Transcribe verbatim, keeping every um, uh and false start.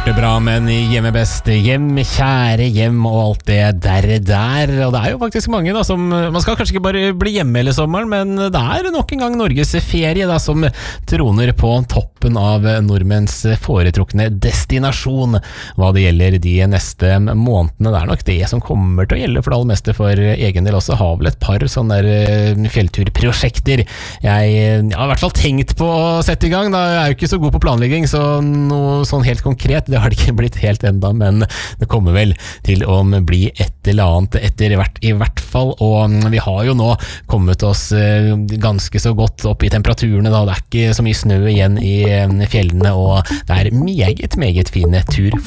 Borte bra, men hjemme best. Hjem, kjære hjem og alt det der der. Og det er jo faktisk mange da som, man skal kanskje ikke bare bli hjemme hele sommeren, men det er nok en gang Norges ferie da som troner på toppen av nordmenns foretrukne destinasjon hva det gjelder de neste månedene. Det er nok det som kommer til å gjelde for det aller meste for egen del også. Har vel et par sånne der fjellturprosjekter jeg, jeg har i hvert fall tenkt på å sette i gang da. Jeg er jo ikke så god på planlegging, så noe sånn helt konkret det har det ikke blitt helt enda, men det kommer vel til å bli et eller annet etter hvert i hvert fall, og vi har jo nå kommet oss ganske så godt opp i temperaturene da. Det er ikke så mye snø igjen i fjellene, og det er meget, meget fine tur